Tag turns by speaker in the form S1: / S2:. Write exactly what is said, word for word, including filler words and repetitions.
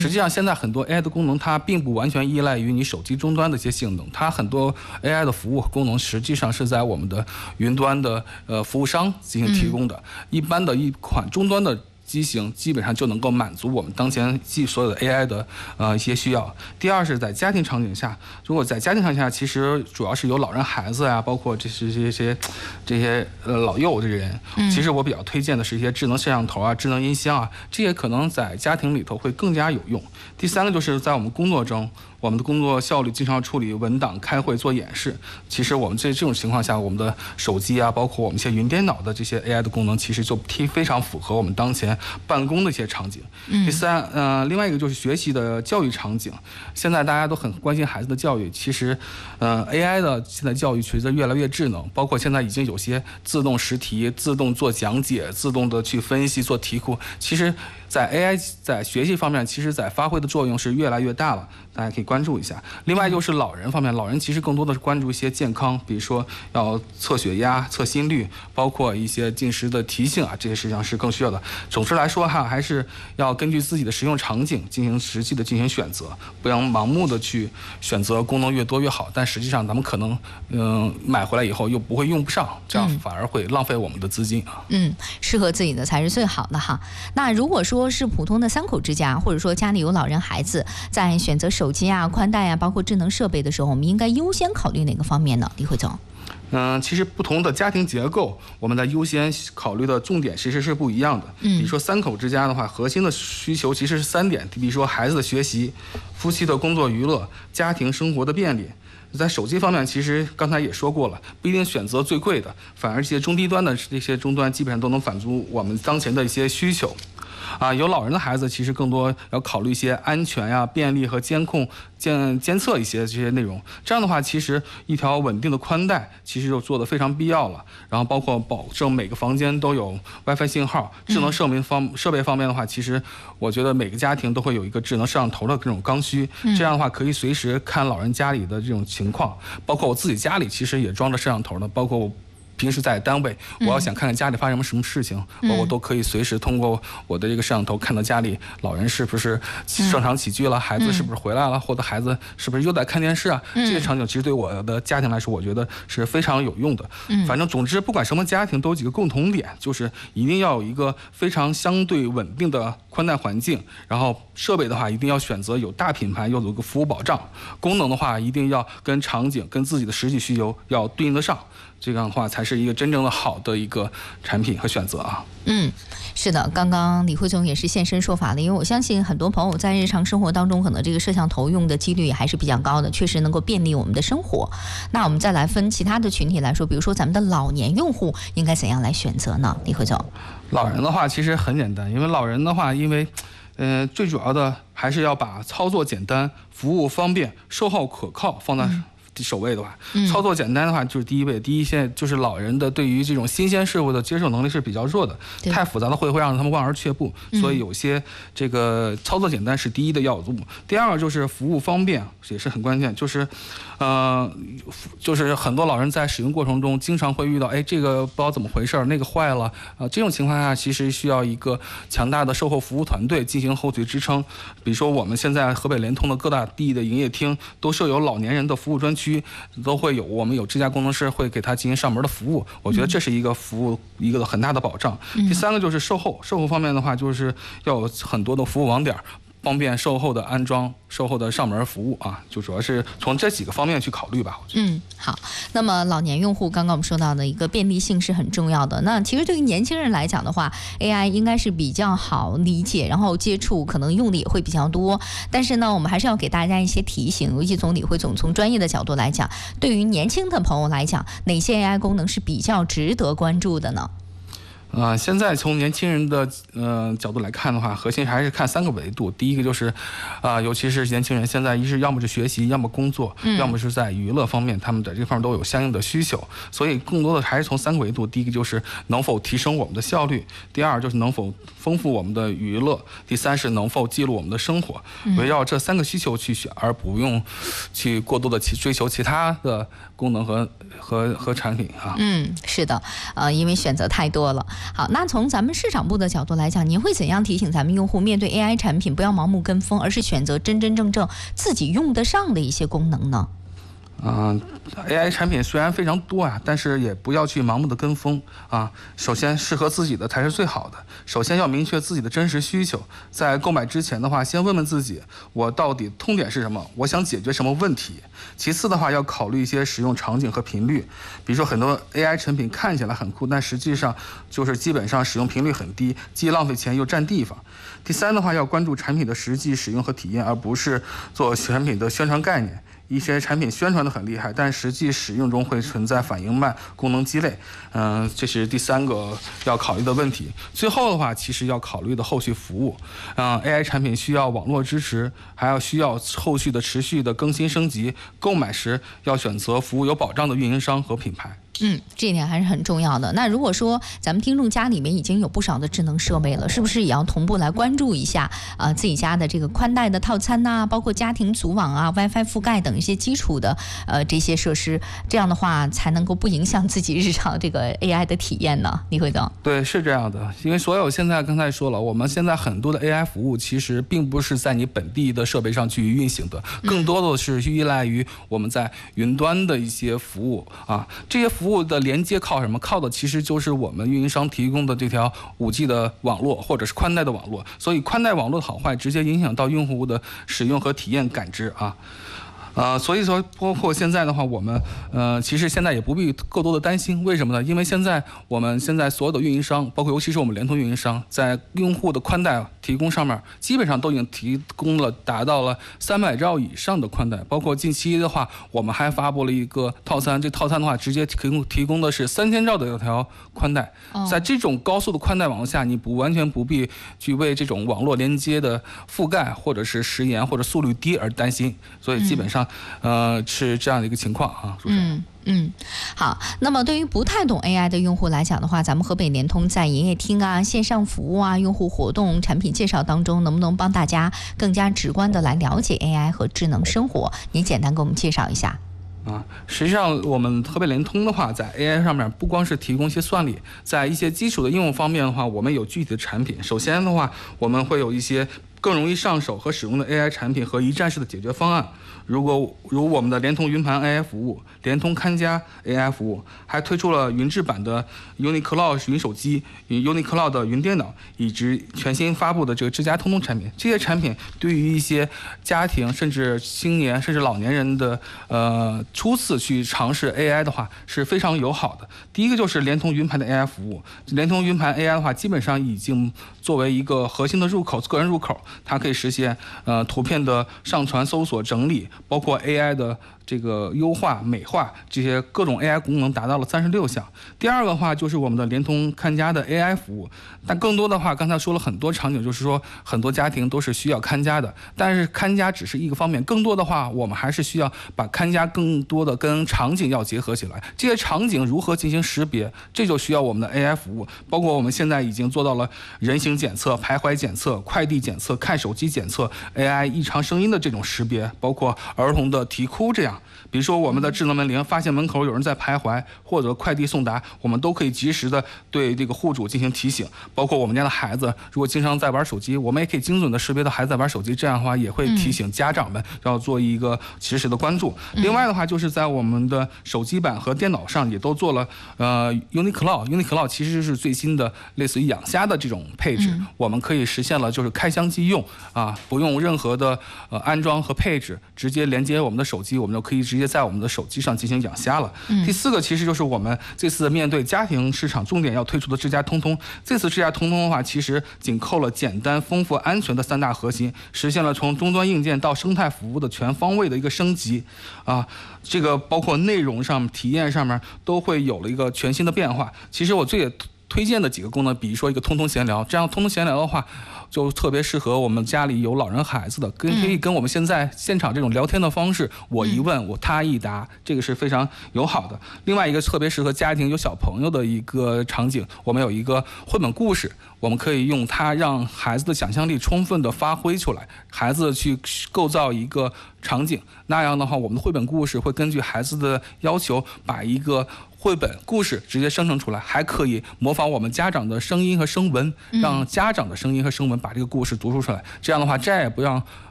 S1: 实际上，现在很多 A I 的功能，它并不完全依赖于你手机终端的一些性能，它很多 A I 的服务功能实际上是在我们的云端的呃服务商进行提供的。一般的一款终端的机型基本上就能够满足我们当前所有的 A I 的呃一些需要。第二是在家庭场景下，如果在家庭场景下，其实主要是有老人、孩子啊，包括这些这些这些呃老幼这些人，其实我比较推荐的是一些智能摄像头啊、智能音箱啊，这些可能在家庭里头会更加有用。第三个就是在我们工作中。我们的工作效率经常处理文档、开会、做演示。其实我们这这种情况下，我们的手机啊，包括我们一些云电脑的这些 A I 的功能，其实就非常符合我们当前办公的一些场景。嗯、第三，呃，另外一个就是学习的教育场景。现在大家都很关心孩子的教育，其实，呃 ，A I 的现在教育随着越来越智能，包括现在已经有些自动识题、自动做讲解、自动的去分析、做题库，其实。在 A I 在学习方面，其实在发挥的作用是越来越大了，大家可以关注一下。另外就是老人方面，老人其实更多的是关注一些健康，比如说要测血压、测心率，包括一些进食的提醒啊，这些实际上是更需要的。总之来说哈，还是要根据自己的使用场景进行实际的进行选择，不要盲目的去选择功能越多越好，但实际上咱们可能嗯、呃、买回来以后又不会用不上，这样反而会浪费我们的资金啊。
S2: 嗯，适合自己的才是最好的哈。那如果说是普通的三口之家，或者说家里有老人孩子，在选择手机啊、宽带啊，包括智能设备的时候，我们应该优先考虑哪个方面呢？李慧总。
S1: 嗯，其实不同的家庭结构，我们在优先考虑的重点其实是不一样的。嗯，比如说三口之家的话，核心的需求其实是三点，比如说孩子的学习、夫妻的工作娱乐、家庭生活的便利。在手机方面，其实刚才也说过了，不一定选择最贵的，反而一些中低端的这些终端基本上都能满足我们当前的一些需求。啊，有老人的孩子，其实更多要考虑一些安全呀、便利和监控、监监测一些这些内容。这样的话，其实一条稳定的宽带其实就做得非常必要了。然后包括保证每个房间都有 WiFi 信号。智能设备方设备方面的话，其实我觉得每个家庭都会有一个智能摄像头的这种刚需。这样的话，可以随时看老人家里的这种情况。包括我自己家里其实也装着摄像头的，包括我。平时在单位，我要想看看家里发生什么事情，嗯、我都可以随时通过我的这个摄像头看到家里老人是不是正常起居了，嗯、孩子是不是回来了，或者孩子是不是又在看电视啊？嗯、这些场景其实对我的家庭来说，我觉得是非常有用的。嗯、反正总之，不管什么家庭，都有几个共同点，就是一定要有一个非常相对稳定的宽带环境，然后设备的话一定要选择有大品牌，又有个服务保障，功能的话一定要跟场景、跟自己的实际需求要对应得上。这样的话才是一个真正的好的一个产品和选择啊。
S2: 嗯，是的，刚刚李慧总也是现身说法的，因为我相信很多朋友在日常生活当中，可能这个摄像头用的几率还是比较高的，确实能够便利我们的生活。那我们再来分其他的群体来说，比如说咱们的老年用户应该怎样来选择呢？李慧总，
S1: 老人的话其实很简单，因为老人的话，因为呃最主要的还是要把操作简单、服务方便、售后可靠放在、嗯首位的话，操作简单的话就是第一位。第一，现在就是老人的对于这种新鲜事物的接受能力是比较弱的，太复杂的会会让他们望而却步。所以有些这个操作简单是第一的要素。第二个就是服务方便也是很关键，就是呃，就是很多老人在使用过程中经常会遇到，哎，这个不知道怎么回事，那个坏了啊、呃，这种情况下其实需要一个强大的售后服务团队进行后续支撑。比如说我们现在河北联通的各大地的营业厅都设有老年人的服务专区。都会有，我们有支架工程师会给他进行上门的服务，我觉得这是一个服务一个很大的保障。嗯、第三个就是售后，售后方面的话，就是要有很多的服务网点，方便售后的安装、售后的上门服务啊，就主要是从这几个方面去考虑吧。我觉得。
S2: 嗯，好。那么老年用户，刚刚我们说到的一个便利性是很重要的。那其实对于年轻人来讲的话 ，A I 应该是比较好理解，然后接触可能用的也会比较多。但是呢，我们还是要给大家一些提醒，尤其从李慧总从专业的角度来讲，对于年轻的朋友来讲，哪些 A I 功能是比较值得关注的呢？
S1: 啊、呃，现在从年轻人的呃角度来看的话，核心还是看三个维度。第一个就是，啊、呃，尤其是年轻人，现在一是要么是学习，要么工作，嗯、要么是在娱乐方面，他们在这方面都有相应的需求。所以更多的还是从三个维度。第一个就是能否提升我们的效率，第二就是能否丰富我们的娱乐，第三是能否记录我们的生活。围绕这三个需求去选，而不用去过多的去追求其他的功能和和和产品啊。
S2: 嗯，是的，呃，因为选择太多了。 好，那从咱们市场部的角度来讲，您会怎样提醒咱们用户面对 A I 产品不要盲目跟风，而是选择真真正正自己用得上的一些功能呢？
S1: 嗯、呃、，A I 产品虽然非常多啊，但是也不要去盲目的跟风啊。首先，适合自己的才是最好的。首先要明确自己的真实需求，在购买之前的话，先问问自己，我到底痛点是什么？我想解决什么问题？其次的话，要考虑一些使用场景和频率。比如说，很多 A I 产品看起来很酷，但实际上就是基本上使用频率很低，既浪费钱又占地方。第三的话，要关注产品的实际使用和体验，而不是做产品的宣传概念。一些产品宣传的很厉害，但实际使用中会存在反应慢、功能鸡肋，嗯、呃，这是第三个要考虑的问题。最后的话，其实要考虑的后续服务，嗯、呃、，A I 产品需要网络支持，还要需要后续的持续的更新升级。购买时要选择服务有保障的运营商和品牌。
S2: 嗯，这一点还是很重要的。那如果说咱们听众家里面已经有不少的智能设备了，是不是也要同步来关注一下啊、呃、自己家的这个宽带的套餐呐、啊，包括家庭组网啊、WiFi 覆盖等一些基础的呃这些设施，这样的话才能够不影响自己日常这个 A I 的体验呢？李会总，
S1: 对，是这样的，因为所有现在刚才说了，我们现在很多的 A I 服务其实并不是在你本地的设备上去运行的，更多的是依赖于我们在云端的一些服务啊，这些服务的连接靠什么？靠的其实就是我们运营商提供的这条 五 G 的网络或者是宽带的网络，所以宽带网络的好坏直接影响到用户的使用和体验感知啊。呃，所以说，包括现在的话，我们呃，其实现在也不必过多的担心，为什么呢？因为现在我们现在所有的运营商，包括尤其是我们联通运营商，在用户的宽带提供上面，基本上都已经提供了达到了三百兆以上的宽带，包括近期的话，我们还发布了一个套餐，这套餐的话，直接提供提供的是三千兆的一条宽带，在这种高速的宽带网络下，你不完全不必去为这种网络连接的覆盖或者是时延或者速率低而担心，所以基本上。呃，是这样的一个情况啊。
S2: 嗯嗯，好。那么对于不太懂 A I 的用户来讲的话，咱们河北联通在营业厅啊、线上服务啊、用户活动、产品介绍当中，能不能帮大家更加直观的来了解 A I 和智能生活？您简单给我们介绍一下。
S1: 啊，实际上我们河北联通的话，在 A I 上面不光是提供一些算力，在一些基础的应用方面的话，我们有具体的产品。首先的话，我们会有一些更容易上手和使用的 A I 产品和一站式的解决方案。如果如我们的联通云盘 A I 服务、联通看家 A I 服务，还推出了云质版的 UniCloud 云手机、UniCloud 的云电脑，以及全新发布的这个智家通通产品。这些产品对于一些家庭甚至青年甚至老年人的呃初次去尝试 A I 的话是非常友好的。第一个就是联通云盘的 A I 服务，联通云盘 A I 的话，基本上已经作为一个核心的入口，个人入口，它可以实现呃图片的上传、搜索、整理。包括 A I 的这个优化、美化这些各种 A I 功能达到了三十六项。第二个话就是我们的联通看家的 A I 服务，但更多的话，刚才说了很多场景，就是说很多家庭都是需要看家的，但是看家只是一个方面，更多的话，我们还是需要把看家更多的跟场景要结合起来。这些场景如何进行识别，这就需要我们的 A I 服务，包括我们现在已经做到了人形检测、徘徊检测、快递检测、看手机检测、A I 异常声音的这种识别，包括儿童的啼哭这样。比如说我们的智能门铃发现门口有人在徘徊，或者快递送达，我们都可以及时的对这个户主进行提醒。包括我们家的孩子如果经常在玩手机，我们也可以精准的识别到孩子在玩手机，这样的话也会提醒家长们要做一个及时的关注。嗯、另外的话，就是在我们的手机版和电脑上也都做了呃 UniCloud UniCloud 其实是最新的类似于养虾的这种配置，嗯、我们可以实现了就是开箱即用啊，不用任何的呃安装和配置，直接连接我们的手机，我们就可以直接在我们的手机上进行养虾了。嗯、第四个其实就是我们这次面对家庭市场重点要推出的智家通通。这次智家通通的话，其实紧扣了简单、丰富、安全的三大核心，实现了从终端硬件到生态服务的全方位的一个升级啊。这个包括内容上、体验上面都会有了一个全新的变化。其实我最推荐的几个功能，比如说一个通通闲聊，这样通通闲聊的话，就特别适合我们家里有老人孩子的，跟可以跟我们现在现场这种聊天的方式，我一问我他一答，这个是非常友好的。另外一个特别适合家庭有小朋友的一个场景，我们有一个绘本故事，我们可以用它让孩子的想象力充分的发挥出来，孩子去构造一个场景，那样的话我们的绘本故事会根据孩子的要求把一个绘本、故事直接生成出来，还可以模仿我们家长的声音和声纹，让家长的声音和声纹把这个故事读出出来。这样的话，再也不让